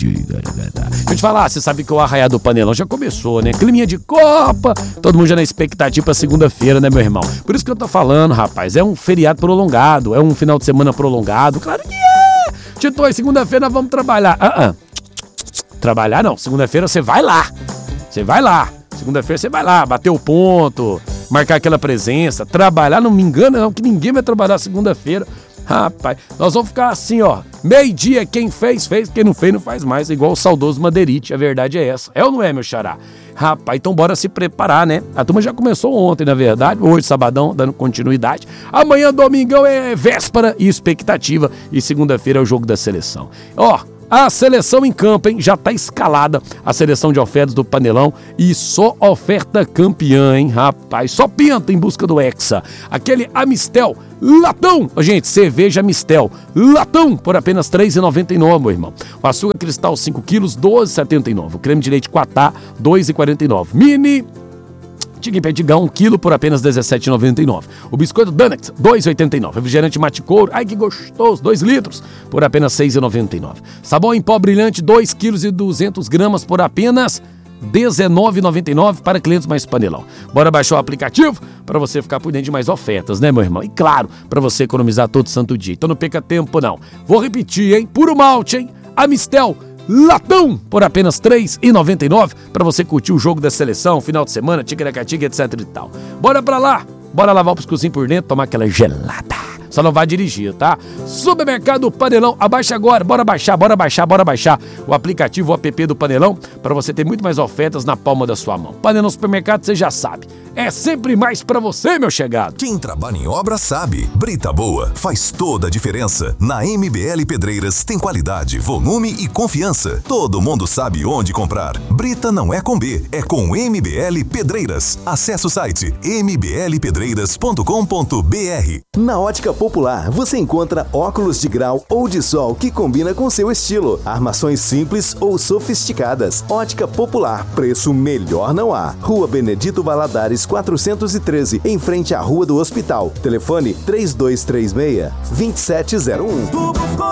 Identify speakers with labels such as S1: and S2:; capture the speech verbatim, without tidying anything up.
S1: Deixa eu te falar, você sabe que o Arraiá do Panelão já começou, né? Climinha de Copa, todo mundo já na expectativa pra segunda-feira, né, meu irmão? Por isso que eu tô falando, rapaz, é um feriado prolongado, é um final de semana prolongado, claro que é! Tito, segunda-feira nós vamos trabalhar. Ah, ah. Trabalhar não, segunda-feira você vai lá, você vai lá, segunda-feira você vai lá, bater o ponto, marcar aquela presença, trabalhar, não me engana não, que ninguém vai trabalhar segunda-feira. Rapaz, nós vamos ficar assim, ó, meio-dia, quem fez, fez, quem não fez, não faz mais, igual o saudoso Madeirite, a verdade é essa. É ou não é, meu xará? Rapaz, então bora se preparar, né? A turma já começou ontem, na verdade, hoje, sabadão, dando continuidade. Amanhã, domingão, é véspera e expectativa, e segunda-feira é o jogo da seleção. Ó, a seleção em campo, hein? Já tá escalada a seleção de ofertas do Panelão e só oferta campeã, hein, rapaz? Só pinta em busca do Hexa. Aquele Amistel latão, gente, cerveja Amistel latão por apenas três reais e noventa e nove centavos, meu irmão. O açúcar cristal cinco quilos, doze reais e setenta e nove centavos. O creme de leite Quatá, dois reais e quarenta e nove centavos. Mini Tigre Pedigão, um quilo por apenas dezessete reais e noventa e nove centavos. O biscoito Dunex, dois reais e oitenta e nove centavos. Refrigerante Mate Couro, ai que gostoso, dois litros, por apenas seis reais e noventa e nove centavos. Sabão em pó brilhante, dois quilos e duzentas gramas por apenas dezenove reais e noventa e nove centavos para clientes mais Panelão. Bora baixar o aplicativo para você ficar por dentro de mais ofertas, né, meu irmão? E claro, para você economizar todo santo dia. Então não perca tempo, não. Vou repetir, hein? Puro malte, hein? Amistel latão por apenas três reais e noventa e nove centavos para você curtir o jogo da seleção, final de semana, ticaracatica, etc e tal. Bora pra lá, bora lavar os cozinhos por dentro, tomar aquela gelada. Só não vai dirigir, tá? Supermercado Panelão, abaixa agora, bora baixar, bora baixar, bora baixar o aplicativo, o app do Panelão, para você ter muito mais ofertas na palma da sua mão. Panelão Supermercado, você já sabe, é sempre mais pra você, meu chegado.
S2: Quem trabalha em obra sabe, brita boa faz toda a diferença. Na M B L Pedreiras tem qualidade, volume e confiança. Todo mundo sabe onde comprar. Brita não é com B, é com M B L Pedreiras. Acesse o site m b l pedreiras ponto com ponto b r.
S3: Na Ótica Popular, você encontra óculos de grau ou de sol que combina com seu estilo. Armações simples ou sofisticadas. Ótica Popular, preço melhor não há. Rua Benedito Valadares, quatrocentos e treze, em frente à Rua do Hospital. Telefone três dois três seis, dois sete zero um.